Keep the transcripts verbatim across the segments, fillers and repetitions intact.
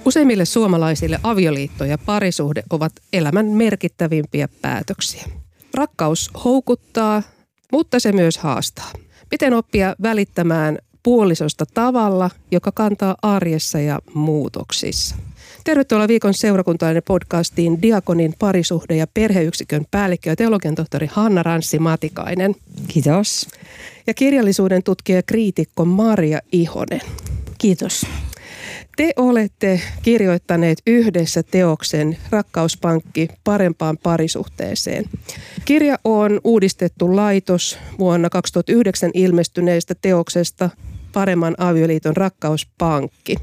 Useimmille suomalaisille avioliitto ja parisuhde ovat elämän merkittävimpiä päätöksiä. Rakkaus houkuttaa, mutta se myös haastaa. Miten oppia välittämään puolisosta tavalla, joka kantaa arjessa ja muutoksissa? Tervetuloa viikon seurakuntalainen podcastiin Diakonin parisuhde- ja perheyksikön päällikkö ja teologian tohtori Hanna Ranssi-Matikainen. Kiitos. Ja kirjallisuuden tutkija ja kriitikko Marja Ihonen. Kiitos. Te olette kirjoittaneet yhdessä teoksen Rakkauspankki parempaan parisuhteeseen. Kirja on uudistettu laitos vuonna kaksituhattayhdeksän ilmestyneestä teoksesta Paremman avioliiton rakkauspankki.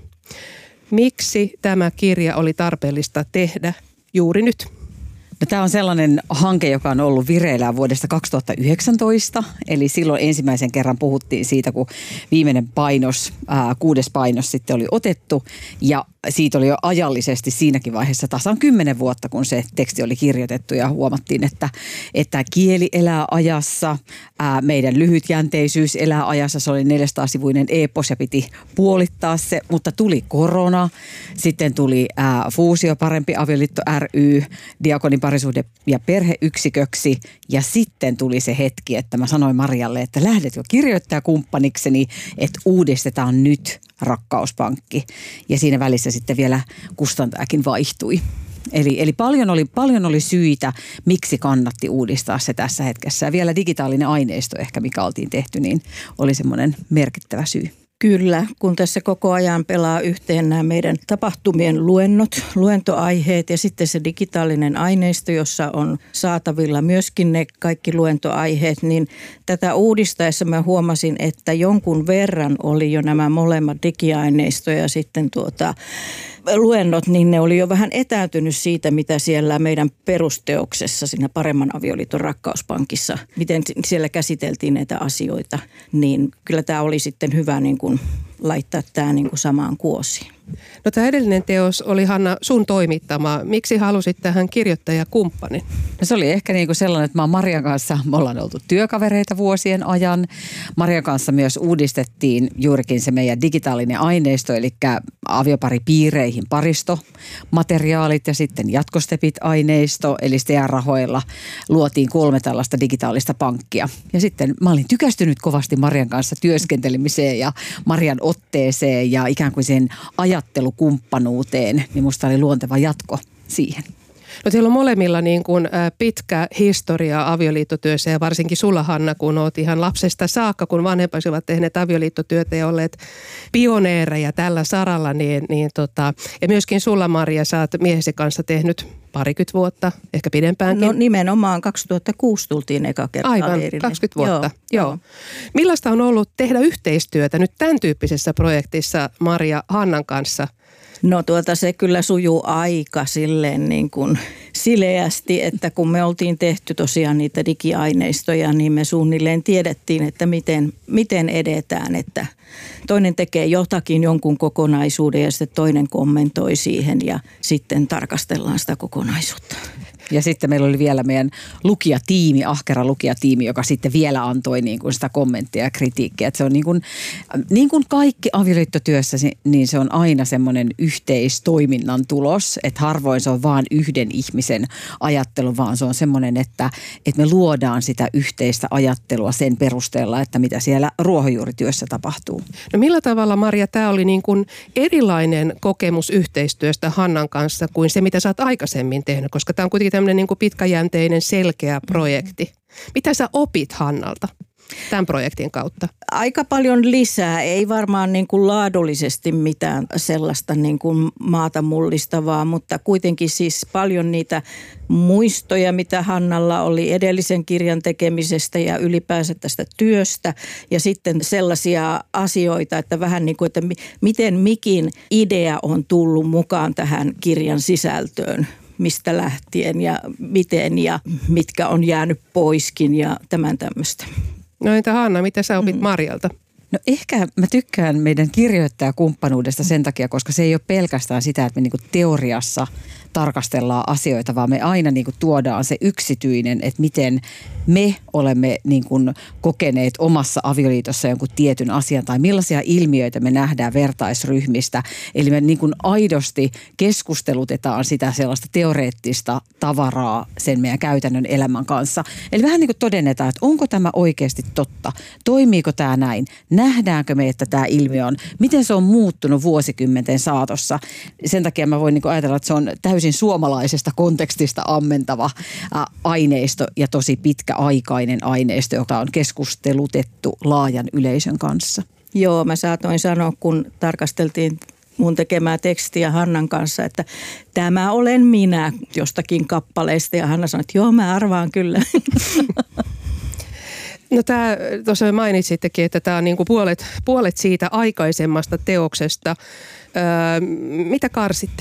Miksi tämä kirja oli tarpeellista tehdä juuri nyt? No, tämä on sellainen hanke, joka on ollut vireillä vuodesta kaksituhattayhdeksäntoista, eli silloin ensimmäisen kerran puhuttiin siitä, kun viimeinen painos, ää, kuudes painos sitten oli otettu, ja siitä oli jo ajallisesti siinäkin vaiheessa tasan kymmenen vuotta, kun se teksti oli kirjoitettu, ja huomattiin, että, että kieli elää ajassa, ää, meidän lyhytjänteisyys elää ajassa, se oli neljäsataa-sivuinen epos ja piti puolittaa se, mutta tuli korona, sitten tuli ää, Fuusio Parempi avioliitto ry, Diakonin parisuhde- ja perheyksiköksi, ja sitten tuli se hetki, että mä sanoin Marjalle, että lähdetkö kirjoittajakumppanikseni, että uudistetaan nyt Rakkauspankki. Ja siinä välissä sitten vielä kustantajakin vaihtui. Eli, eli paljon, oli, paljon oli syitä, miksi kannatti uudistaa se tässä hetkessä. Ja vielä digitaalinen aineisto ehkä, mikä oltiin tehty, niin oli semmoinen merkittävä syy. Kyllä, kun tässä koko ajan pelaa yhteen nämä meidän tapahtumien luennot, luentoaiheet ja sitten se digitaalinen aineisto, jossa on saatavilla myöskin ne kaikki luentoaiheet, niin tätä uudistaessa mä huomasin, että jonkun verran oli jo nämä molemmat digiaineisto ja sitten tuota luennot, niin ne oli jo vähän etääntynyt siitä, mitä siellä meidän perusteoksessa siinä Paremman avioliiton rakkauspankissa, miten siellä käsiteltiin näitä asioita, niin kyllä tämä oli sitten hyvä niin kuin laittaa tämä niin kuin samaan kuosiin. No, tämä edellinen teos oli, Hanna, sun toimittama. Miksi halusit tähän kirjoittajakumppanin? No, se oli ehkä niin kuin sellainen, että mä oon Marjan kanssa, me ollaan oltu työkavereita vuosien ajan. Marjan kanssa myös uudistettiin juurikin se meidän digitaalinen aineisto, eli avioparipiireihin paristo, materiaalit ja sitten jatkostepit aineisto, eli S T A-rahoilla luotiin kolme tällaista digitaalista pankkia. Ja sitten mä olin tykästynyt kovasti Marjan kanssa työskentelemiseen ja Marjan otteeseen ja ikään kuin sen ajattelukumppanuuteen, niin musta oli luonteva jatko siihen. No, teillä on molemmilla niin kuin pitkä historia avioliittotyössä ja varsinkin sulla, Hanna, kun oot ihan lapsesta saakka, kun vanhempasi ovat tehneet avioliittotyötä ja olleet pioneereja tällä saralla, niin, niin tota, ja myöskin sulla, Marja, sä oot miehesi kanssa tehnyt parikymmentä vuotta, ehkä pidempäänkin. No, nimenomaan kaksituhattakuusi tultiin eka kertaa Aivan, leirille. kaksikymmentä vuotta. Joo, Joo. joo. Millaista on ollut tehdä yhteistyötä nyt tämän tyyppisessä projektissa Marja Hannan kanssa? No tuota se kyllä sujuu aika silleen niin kuin sileästi, että kun me oltiin tehty tosiaan niitä digiaineistoja, niin me suunnilleen tiedettiin, että miten, miten edetään, että toinen tekee jotakin jonkun kokonaisuuden ja sitten toinen kommentoi siihen ja sitten tarkastellaan sitä kokonaisuutta. Ja sitten meillä oli vielä meidän lukijatiimi, ahkera lukijatiimi, joka sitten vielä antoi niin kuin sitä kommenttia ja kritiikkiä. Että se on niin kuin, niin kuin kaikki avioliittotyössä, niin se on aina semmoinen yhteistoiminnan tulos. Että harvoin se on vaan yhden ihmisen ajattelu, vaan se on semmoinen, että, että me luodaan sitä yhteistä ajattelua sen perusteella, että mitä siellä ruohonjuurityössä tapahtuu. No, millä tavalla, Marja, tämä oli niin kuin erilainen kokemus yhteistyöstä Hannan kanssa kuin se, mitä sä oot aikaisemmin tehnyt, koska tämä on kuitenkin tämmöinen niin kuin pitkäjänteinen, selkeä projekti. Mitä sä opit Hannalta tämän projektin kautta? Aika paljon lisää, ei varmaan niin kuin laadullisesti mitään sellaista niin kuin maata mullistavaa, mutta kuitenkin siis paljon niitä muistoja, mitä Hannalla oli edellisen kirjan tekemisestä ja ylipäänsä tästä työstä. Ja sitten sellaisia asioita, että vähän niin kuin, että miten mikin idea on tullut mukaan tähän kirjan sisältöön. Mistä lähtien ja miten ja mitkä on jäänyt poiskin ja tämän tämmöistä. No, entä Hanna, mitä sä opit Marjalta? No ehkä mä tykkään meidän kirjoittajakumppanuudesta sen takia, koska se ei ole pelkästään sitä, että me niinku teoriassa tarkastellaan asioita, vaan me aina niin kuin tuodaan se yksityinen, että miten me olemme niin kuin kokeneet omassa avioliitossa jonkun tietyn asian tai millaisia ilmiöitä me nähdään vertaisryhmistä. Eli me niin kuin aidosti keskustelutetaan sitä sellaista teoreettista tavaraa sen meidän käytännön elämän kanssa. Eli vähän niin kuin todennetaan, että onko tämä oikeasti totta? Toimiiko tämä näin? Nähdäänkö me, että tämä ilmiö on? Miten se on muuttunut vuosikymmenten saatossa? Sen takia mä voin niin kuin ajatella, että se on täysin suomalaisesta kontekstista ammentava ä, aineisto ja tosi pitkäaikainen aineisto, joka on keskustelutettu laajan yleisön kanssa. Joo, mä saatoin sanoa, kun tarkasteltiin mun tekemää tekstiä Hannan kanssa, että tämä olen minä jostakin kappaleesta. Ja Hanna sanoi, että joo, mä arvaan kyllä. No tämä, tuossa mainitsittekin, että tämä on niinku puolet, puolet siitä aikaisemmasta teoksesta. Öö, mitä karsitte?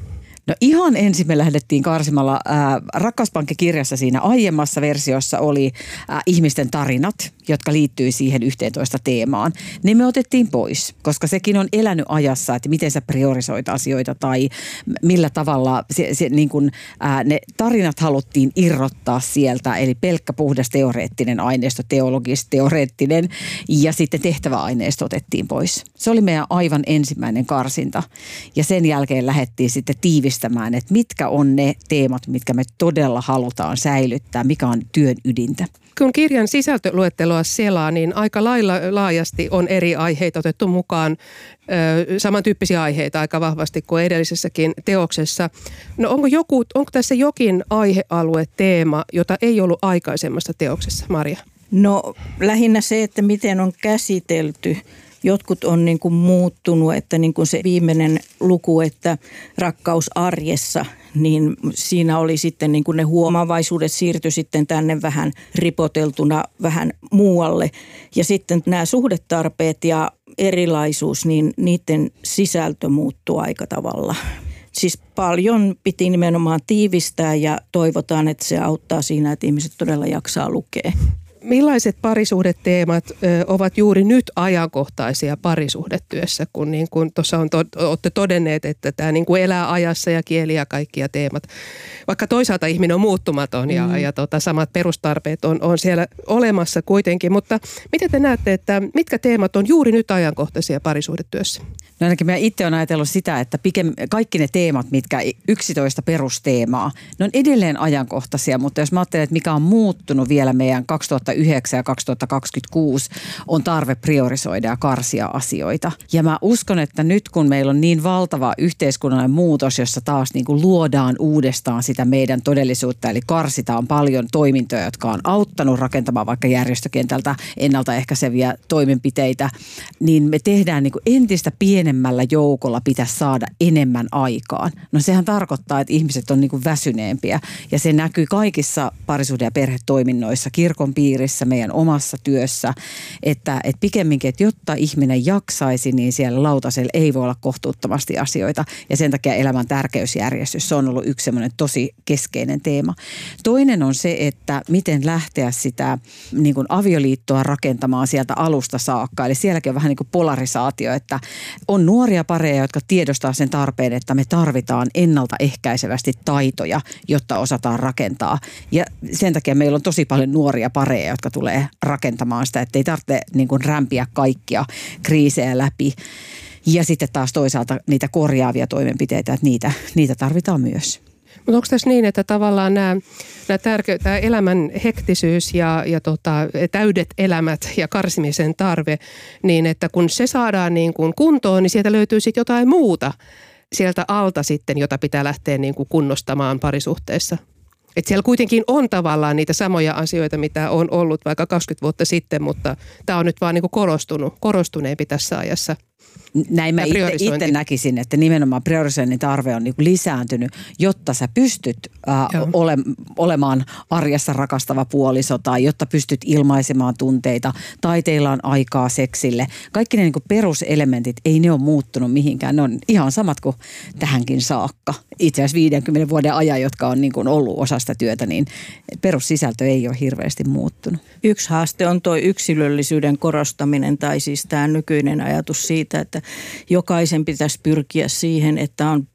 No ihan ensin me lähdettiin karsimalla. Ää, Rakkausppankki-kirjassa siinä aiemmassa versiossa oli ää, ihmisten tarinat, jotka liittyy siihen yhteentoista teemaan. Ne me otettiin pois, koska sekin on elänyt ajassa, että miten sä priorisoit asioita tai millä tavalla se, se, niin kun, ää, ne tarinat haluttiin irrottaa sieltä. Eli pelkkä puhdas teoreettinen aineisto, teologis-teoreettinen ja sitten tehtäväaineisto otettiin pois. Se oli meidän aivan ensimmäinen karsinta ja sen jälkeen lähdettiin sitten tiivistämään, että mitkä on ne teemat, mitkä me todella halutaan säilyttää, mikä on työn ydintä. Kun kirjan sisältöluetteloa selaa, niin aika lailla laajasti on eri aiheita otettu mukaan, ö, samantyyppisiä aiheita aika vahvasti kuin edellisessäkin teoksessa. No onko, joku, onko tässä jokin aihealue, teema, jota ei ollut aikaisemmassa teoksessa, Maria? No lähinnä se, että miten on käsitelty. Jotkut on niin kuin muuttunut, että niin kuin se viimeinen luku, että rakkaus arjessa, niin siinä oli sitten niin kuin ne huomaavaisuudet siirtyi sitten tänne vähän ripoteltuna vähän muualle. Ja sitten nämä suhdetarpeet ja erilaisuus, niin niiden sisältö muuttuu aika tavalla. Siis paljon piti nimenomaan tiivistää ja toivotaan, että se auttaa siinä, että ihmiset todella jaksaa lukea. Millaiset parisuhdeteemat ö, ovat juuri nyt ajankohtaisia parisuhdetyössä, kun niin kuin tuossa on to, olette todenneet, että tämä niin kuin elää ajassa ja kieli ja kaikki ja teemat. Vaikka toisaalta ihminen on muuttumaton ja, mm. ja tota, samat perustarpeet on, on siellä olemassa kuitenkin, mutta miten te näette, että mitkä teemat on juuri nyt ajankohtaisia parisuhdetyössä? No ainakin mä itse olen ajatellut sitä, että pikem, kaikki ne teemat, mitkä yksitoista perusteemaa, ne on edelleen ajankohtaisia, mutta jos mä ajattelen, että mikä on muuttunut vielä meidän kaksituhattayhdeksän ja kaksituhattakaksikymmentäkuusi, on tarve priorisoida ja karsia asioita. Ja mä uskon, että nyt kun meillä on niin valtava yhteiskunnallinen muutos, jossa taas niin kuin luodaan uudestaan sitä meidän todellisuutta, eli karsitaan paljon toimintoja, jotka on auttanut rakentamaan vaikka järjestökentältä ennaltaehkäiseviä toimenpiteitä, niin me tehdään niin kuin entistä pienemmällä joukolla pitäisi saada enemmän aikaan. No sehän tarkoittaa, että ihmiset on niin kuin väsyneempiä ja se näkyy kaikissa parisuhde- ja perhetoiminnoissa, kirkon piirissä, meidän omassa työssä, että, että pikemminkin, että jotta ihminen jaksaisi, niin siellä lautasella ei voi olla kohtuuttomasti asioita ja sen takia elämän tärkeysjärjestys, se on ollut yksi semmoinen tosi keskeinen teema. Toinen on se, että miten lähteä sitä niin kuin avioliittoa rakentamaan sieltä alusta saakka, eli sielläkin on vähän niin kuin polarisaatio, että on nuoria pareja, jotka tiedostaa sen tarpeen, että me tarvitaan ennaltaehkäisevästi taitoja, jotta osataan rakentaa. Ja sen takia meillä on tosi paljon nuoria pareja, jotka tulee rakentamaan sitä, että ei tarvitse niin kuin rämpiä kaikkia kriisejä läpi. Ja sitten taas toisaalta niitä korjaavia toimenpiteitä, että niitä, niitä tarvitaan myös. Mutta onko tässä niin, että tavallaan nämä, nämä tärke, tämä elämän hektisyys ja, ja tota, täydet elämät ja karsimisen tarve, niin että kun se saadaan niin kuin kuntoon, niin sieltä löytyy sitten jotain muuta sieltä alta sitten, jota pitää lähteä niin kuin kunnostamaan parisuhteessa? Että siellä kuitenkin on tavallaan niitä samoja asioita, mitä on ollut vaikka kaksikymmentä vuotta sitten, mutta tämä on nyt vaan niin kuin korostunut, korostuneempi tässä ajassa. Näin mä itse, itse näkisin, että nimenomaan priorisoinnin tarve on niin kuin lisääntynyt, jotta sä pystyt äh, ole, olemaan arjessa rakastava puoliso tai jotta pystyt ilmaisemaan tunteita tai teillä on aikaa seksille. Kaikki ne niin kuin peruselementit, ei ne ole muuttunut mihinkään. Ne on ihan samat kuin tähänkin saakka. Itse asiassa viidenkymmenen vuoden ajan, jotka on niin kuin ollut osa sitä työtä, niin perussisältö ei ole hirveästi muuttunut. Yksi haaste on tuo yksilöllisyyden korostaminen tai siis tämä nykyinen ajatus siitä, että jokaisen pitäisi pyrkiä siihen, että on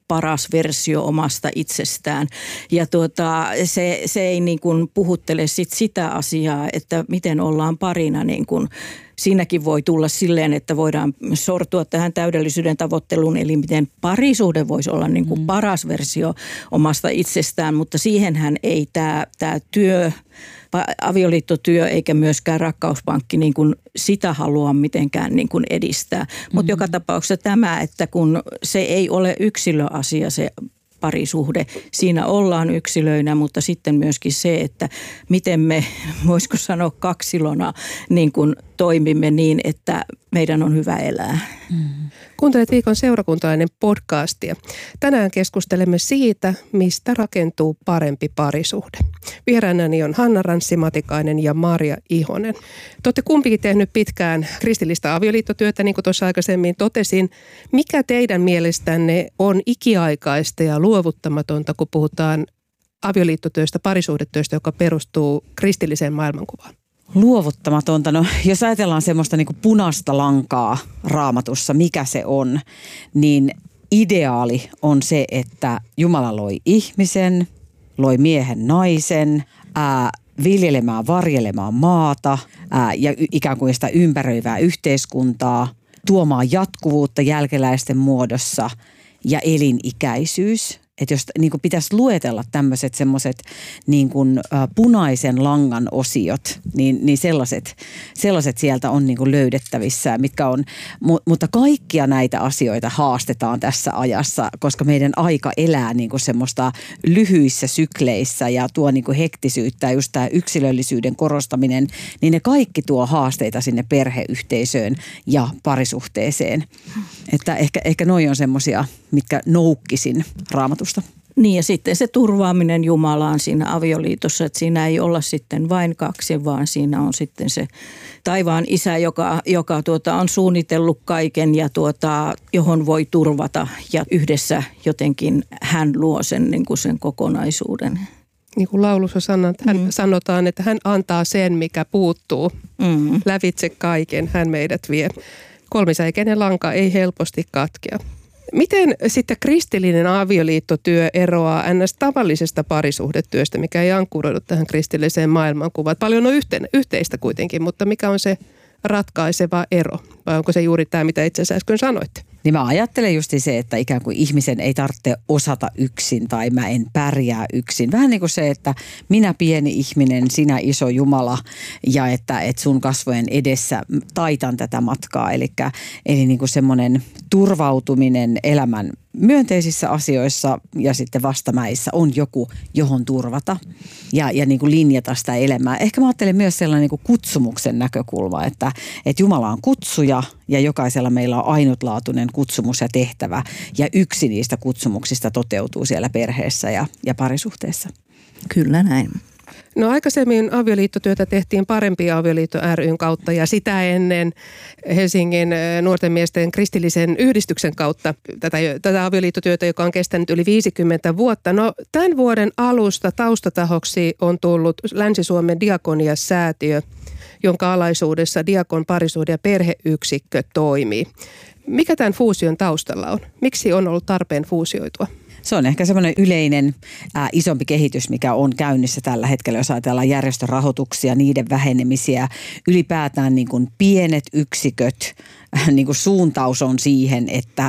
paras versio omasta itsestään. Ja tuota, se, se ei niin kuin puhuttele sit sitä asiaa, että miten ollaan parina niin kuin. Siinäkin voi tulla silleen, että voidaan sortua tähän täydellisyyden tavoitteluun, eli miten parisuhde voisi olla niin kuin paras versio omasta itsestään, mutta siihenhän ei tämä, tämä työ, avioliittotyö eikä myöskään rakkauspankki niin kuin sitä halua mitenkään niin kuin edistää. Mm-hmm. Mutta joka tapauksessa tämä, että kun se ei ole yksilöasia se parisuhde. Siinä ollaan yksilöinä, mutta sitten myöskin se, että miten me, voisiko sanoa kaksilona, niin kuin toimimme niin, että meidän on hyvä elää. Mm. Kuuntelet Viikon seurakuntalainen podcastia. Tänään keskustelemme siitä, mistä rakentuu parempi parisuhde. Vieraanani on Hanna Ranssi-Matikainen ja Marja Ihonen. Te olette kumpikin tehnyt pitkään kristillistä avioliittotyötä, niin kuin tuossa aikaisemmin totesin. Mikä teidän mielestänne on ikiaikaista ja luovuttamatonta, kun puhutaan avioliittotyöstä, parisuhdetyöstä, joka perustuu kristilliseen maailmankuvaan? Luovuttamatonta. No, jos ajatellaan semmoista niin kuin punaista lankaa Raamatussa, mikä se on, niin ideaali on se, että Jumala loi ihmisen, loi miehen naisen, ää, viljelemään, varjelemaan maata ää, ja y- ikään kuin sitä ympäröivää yhteiskuntaa, tuomaan jatkuvuutta jälkeläisten muodossa ja elinikäisyys. Että jos niin kuin pitäisi luetella tämmöiset semmoiset niin kuin ä, punaisen langan osiot, niin, niin sellaiset, sellaiset sieltä on niin kuin löydettävissä, mitkä on, mu, mutta kaikkia näitä asioita haastetaan tässä ajassa, koska meidän aika elää niin kuin semmoista lyhyissä sykleissä ja tuo niin kuin hektisyyttä ja just tämä yksilöllisyyden korostaminen, niin ne kaikki tuo haasteita sinne perheyhteisöön ja parisuhteeseen. Että ehkä, ehkä noi on semmoisia, mitkä noukkisin Raamatusta. Niin ja sitten se turvaaminen Jumalaan siinä avioliitossa, että siinä ei olla sitten vain kaksi, vaan siinä on sitten se taivaan isä, joka, joka tuota, on suunnitellut kaiken ja tuota, johon voi turvata ja yhdessä jotenkin hän luo sen, niin kuin sen kokonaisuuden. Niin kuin laulussa sanotaan, mm. sanotaan, että hän antaa sen, mikä puuttuu mm. lävitse kaiken, hän meidät vie. Kolmisäikeinen lanka ei helposti katkea. Miten sitten kristillinen avioliittotyö eroaa ns. Tavallisesta parisuhdetyöstä, mikä ei ankkuroidu tähän kristilliseen maailmankuvaan? Paljon on yhteen, yhteistä kuitenkin, mutta mikä on se ratkaiseva ero? Vai onko se juuri tämä, mitä itse asiassa äsken sanoitte? Niin mä ajattelen justi se, että ikään kuin ihmisen ei tarvitse osata yksin tai mä en pärjää yksin. Vähän niin kuin se, että minä pieni ihminen, sinä iso Jumala ja että, että sun kasvojen edessä taitan tätä matkaa. Elikkä, eli niin kuin semmoinen turvautuminen elämän myönteisissä asioissa ja sitten vastamäissä on joku, johon turvata ja, ja niin kuin linjata sitä elämää. Ehkä mä ajattelen myös sellainen niin kuin kutsumuksen näkökulma, että, että Jumala on kutsuja ja jokaisella meillä on ainutlaatuinen kutsumus ja tehtävä ja yksi niistä kutsumuksista toteutuu siellä perheessä ja, ja parisuhteessa. Kyllä näin. No aikaisemmin avioliittotyötä tehtiin Parempi avioliitto ry:n kautta ja sitä ennen Helsingin nuorten miesten kristillisen yhdistyksen kautta tätä, tätä avioliittotyötä, joka on kestänyt yli viisikymmentä vuotta. No tämän vuoden alusta taustatahoksi on tullut Länsi-Suomen diakonia-säätiö, jonka alaisuudessa diakon parisuhde- ja perheyksikkö toimii. Mikä tämän fuusion taustalla on? Miksi on ollut tarpeen fuusioitua? Se on ehkä semmoinen yleinen ää, isompi kehitys, mikä on käynnissä tällä hetkellä, jos ajatellaan järjestörahoituksia, niiden vähenemisiä, ylipäätään niin kuin pienet yksiköt, niin kuin suuntaus on siihen, että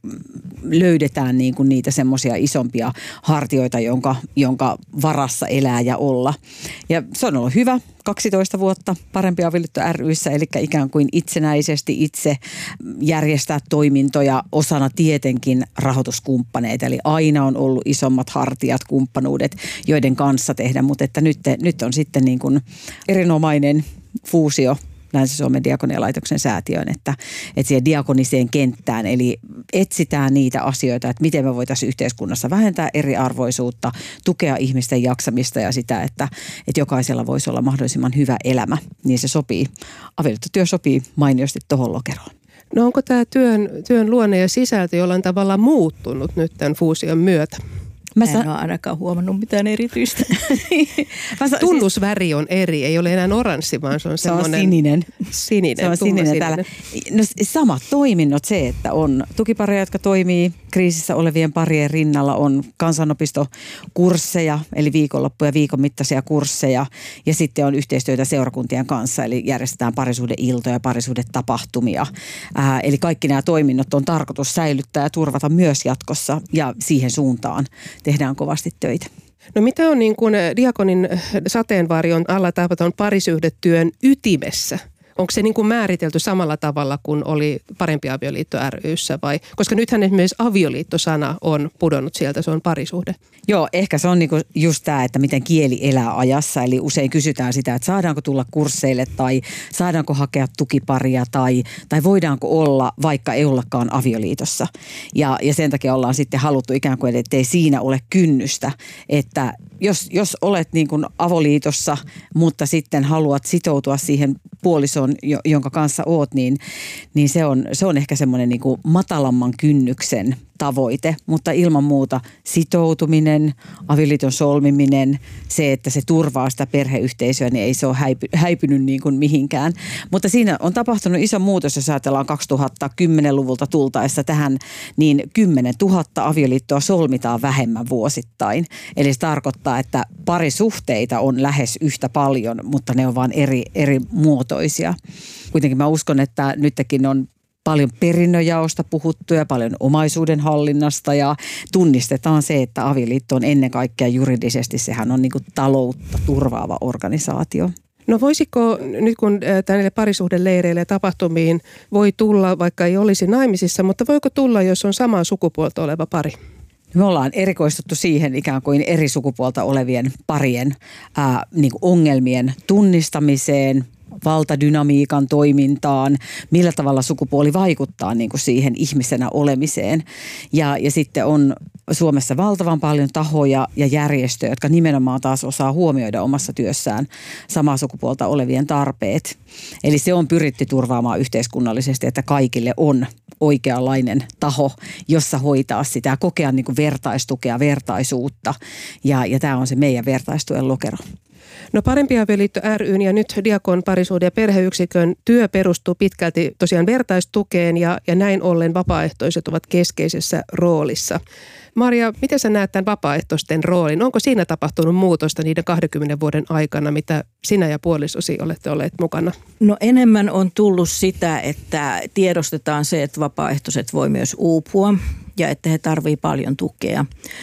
löydetään niin kuin niitä semmoisia isompia hartioita, jonka, jonka varassa elää ja olla. Ja se on ollut hyvä. kaksitoista vuotta Parempi avioliitto ry:ssä, eli ikään kuin itsenäisesti itse järjestää toimintoja osana tietenkin rahoituskumppaneita. Eli aina on ollut isommat hartiat, kumppanuudet, joiden kanssa tehdä, mutta että nyt, nyt on sitten niin kuin erinomainen fuusio Länsi-Suomen diakonialaitoksen säätiön, että, että siihen diakoniseen kenttään, eli etsitään niitä asioita, että miten me voitaisiin yhteiskunnassa vähentää eriarvoisuutta, tukea ihmisten jaksamista ja sitä, että, että jokaisella voisi olla mahdollisimman hyvä elämä, niin se sopii, avioliittotyö sopii mainiosti tuohon lokeroon. No onko tämä työn, työn luonne ja sisältö jollain tavalla muuttunut nyt tämän fuusion myötä? Mä en ole ainakaan huomannut mitään erityistä. Tunnusväri on eri, ei ole enää oranssi, vaan se on semmoinen... Se on sininen. Sininen, se on sininen täällä. No, samat toiminnot, se, että on tukipareja, jotka toimii kriisissä olevien parien rinnalla on kansanopistokursseja, eli viikonloppu- ja viikon mittaisia kursseja. Ja sitten on yhteistyötä seurakuntien kanssa, eli järjestetään parisuhdeiltoja, parisuhdetapahtumia. Ää, eli kaikki nämä toiminnot on tarkoitus säilyttää ja turvata myös jatkossa, ja siihen suuntaan tehdään kovasti töitä. No mitä on niin kuin diakonin sateenvarjon alla tapaton parisuhdetyön ytimessä? Onko se niin kuin määritelty samalla tavalla kuin oli Parempi avioliitto ry:ssä vai? Koska nythän esimerkiksi avioliittosana on pudonnut sieltä, se on parisuhde. Joo, ehkä se on niinku just tämä, että miten kieli elää ajassa. Eli usein kysytään sitä, että saadaanko tulla kursseille tai saadaanko hakea tukiparia tai, tai voidaanko olla, vaikka ei ollakaan avioliitossa. Ja, ja sen takia ollaan sitten haluttu ikään kuin, että ei siinä ole kynnystä, että jos, jos olet niin kuin avoliitossa, mutta sitten haluat sitoutua siihen puolisoon, jonka kanssa oot, niin, niin se, on, se on ehkä semmoinen niin kuin matalamman kynnyksen tavoite, mutta ilman muuta sitoutuminen, avioliiton solmiminen, se, että se turvaa sitä perheyhteisöä, niin ei se ole häipy, häipynyt niin kuin mihinkään. Mutta siinä on tapahtunut iso muutos, jos ajatellaan kaksituhattakymmenen-luvulta tultaessa tähän, niin kymmenen tuhatta avioliittoa solmitaan vähemmän vuosittain. Eli se tarkoittaa, että parisuhteita on lähes yhtä paljon, mutta ne on vain eri, eri muotoisia. Kuitenkin mä uskon, että nytkin on paljon perinnöjaosta puhuttu ja paljon omaisuuden hallinnasta ja tunnistetaan se, että avioliitto on ennen kaikkea juridisesti, sehän on niin kuin taloutta turvaava organisaatio. No voisiko nyt kun tänne parisuhdeleireille ja tapahtumiin voi tulla, vaikka ei olisi naimisissa, mutta voiko tulla, jos on samaa sukupuolta oleva pari? Me ollaan erikoistuttu siihen ikään kuin eri sukupuolta olevien parien ää, niin kuin ongelmien tunnistamiseen, valtadynamiikan toimintaan, millä tavalla sukupuoli vaikuttaa niin kuin siihen ihmisenä olemiseen. Ja, ja sitten on Suomessa valtavan paljon tahoja ja järjestöjä, jotka nimenomaan taas osaa huomioida omassa työssään samaa sukupuolta olevien tarpeet. Eli se on pyritty turvaamaan yhteiskunnallisesti, että kaikille on oikeanlainen taho, jossa hoitaa sitä, kokea niin kuin vertaistukea, vertaisuutta. Ja, ja tämä on se meidän vertaistuen lokero. No Parempi avioliitto ry:n ja nyt Diakon parisuhde- ja perheyksikön työ perustuu pitkälti tosiaan vertaistukeen ja, ja näin ollen vapaaehtoiset ovat keskeisessä roolissa. Marja, miten sä näet tämän vapaaehtoisten roolin? Onko siinä tapahtunut muutosta niiden kahdenkymmenen vuoden aikana, mitä sinä ja puolisosi olette olleet mukana? No enemmän on tullut sitä, että tiedostetaan se, että vapaaehtoiset voi myös uupua ja että he tarvitsevat paljon tukea.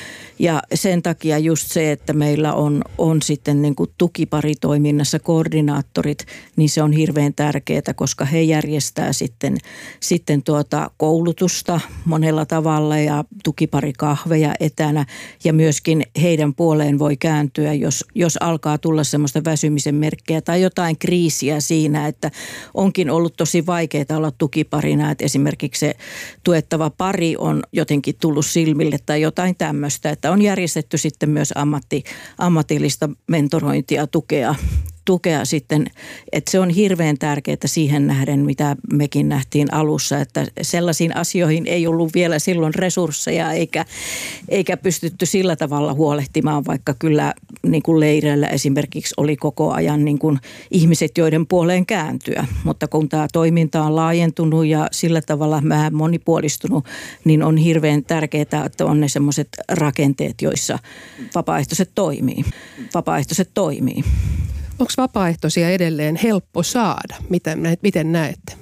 Ja sen takia just se, että meillä on, on sitten niin kuin tukiparitoiminnassa koordinaattorit, niin se on hirveän tärkeää, koska he järjestää sitten, sitten tuota koulutusta monella tavalla ja tukiparikahveja etänä. Ja myöskin heidän puoleen voi kääntyä, jos, jos alkaa tulla semmoista väsymisen merkkejä tai jotain kriisiä siinä, että onkin ollut tosi vaikeaa olla tukiparina, että esimerkiksi se tuettava pari on jotenkin tullut silmille tai jotain tämmöistä, että on järjestetty sitten myös ammatti, ammatillista mentorointia, tukea, tukea sitten, että se on hirveän tärkeää siihen nähden, mitä mekin nähtiin alussa, että sellaisiin asioihin ei ollut vielä silloin resursseja eikä, eikä pystytty sillä tavalla huolehtimaan, vaikka kyllä niin kuin leireillä esimerkiksi oli koko ajan niin kuin ihmiset, joiden puoleen kääntyä, mutta kun tämä toiminta on laajentunut ja sillä tavalla vähän monipuolistunut, niin on hirveän tärkeää, että on ne semmoiset rakenteet, joissa vapaaehtoiset toimii. Vapaaehtoiset toimii. Onko vapaaehtoisia edelleen helppo saada? Miten, miten näette?